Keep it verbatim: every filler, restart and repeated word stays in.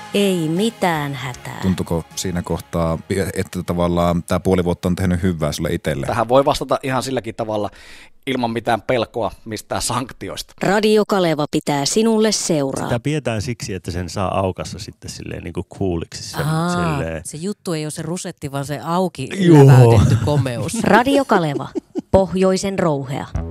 Ei mitään hätää. Tuntuuko siinä kohtaa, että tavallaan tämä puoli vuotta on tehnyt hyvää sulle itselle? Tähän voi vastata ihan silläkin tavalla ilman mitään pelkoa mistään sanktioista. Radio Kaleva pitää sinulle seuraa. Sitä pidetään siksi, että sen saa aukassa sitten silleen niin kuin cooliksi. Sen, Aa, silleen. se juttu ei ole se rusetti, vaan se auki läväytetty komeus. Radio Kaleva, pohjoisen rouhea.